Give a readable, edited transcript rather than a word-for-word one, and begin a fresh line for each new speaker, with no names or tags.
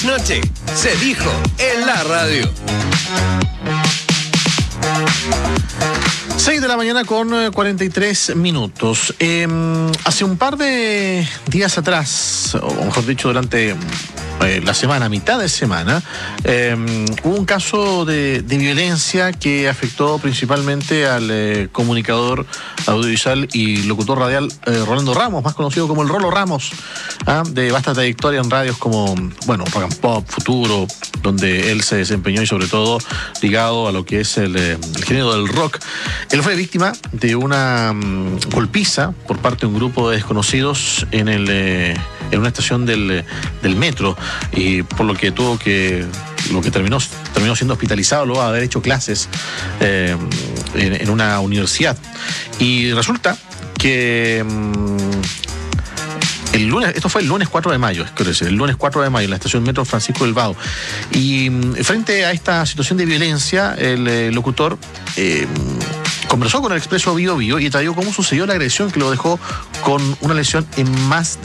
trasnoche se dijo en la radio.
6 de la mañana con 43 minutos. Hace un par de días atrás, o mejor dicho, durante la semana, mitad de semana, hubo un caso de violencia que afectó principalmente al comunicador audiovisual y locutor radial Rolando Ramos, más conocido como el Rolo Ramos, de vasta trayectoria en radios como, bueno, Rock and Pop, Futuro, donde él se desempeñó y sobre todo ligado a lo que es el género del rock. Él fue víctima de una golpiza por parte de un grupo de desconocidos en una estación del metro, y por lo que terminó siendo hospitalizado luego de haber hecho clases en una universidad. Y resulta que el lunes, esto fue el lunes 4 de mayo, el lunes 4 de mayo, en la estación Metro Francisco Bilbao. Y frente a esta situación de violencia, el locutor conversó con el Expreso Bío Bío y detalló cómo sucedió la agresión que lo dejó con una lesión en más de